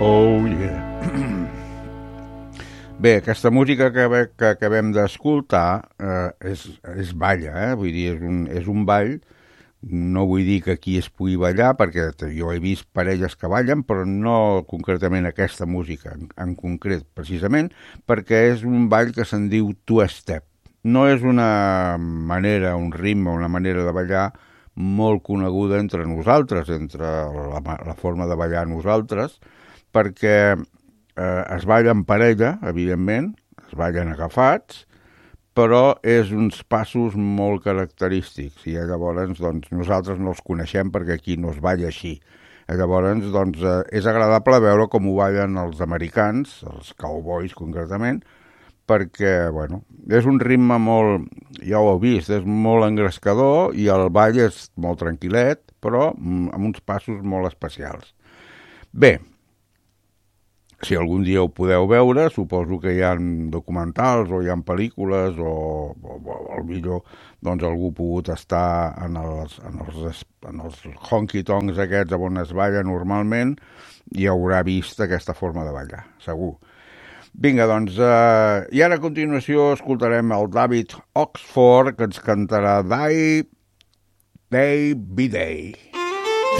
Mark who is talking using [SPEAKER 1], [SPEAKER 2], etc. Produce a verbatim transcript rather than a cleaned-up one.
[SPEAKER 1] Oh yeah. Bé, aquesta música que, que acabem d'escoltar eh, és, és balla, eh? Vull dir, és un, és un ball. No vull dir que aquí es pugui ballar, perquè jo he vist parelles que ballen, però no concretament aquesta música en, en concret, precisament, perquè és un ball que se'n diu two-step. No és una manera, un ritme, una manera de ballar molt coneguda entre nosaltres, entre la, la forma de ballar nosaltres, perquè eh, es balla en parella, evidentment, es ballen agafats, però és uns passos molt característics i llavors doncs, nosaltres no els coneixem perquè aquí no es balla així. Llavors doncs, eh, és agradable veure com ho ballen els americans, els cowboys concretament, perquè bueno, és un ritme molt, ja ho heu vist, és molt engrescador i el ball és molt tranquil·let, però amb uns passos molt especials. Bé, si algun dia ho podeu veure, suposo que hi ha documentals o hi ha pel·lícules o, o, o millor doncs algú ha pogut estar en els, en els, en els honky-tonks aquests on es balla normalment i haurà vist aquesta forma de ballar, segur. Vinga, doncs, eh, i ara a continuació escoltarem el David Oxford, que ens cantarà Day, Day, Be Day.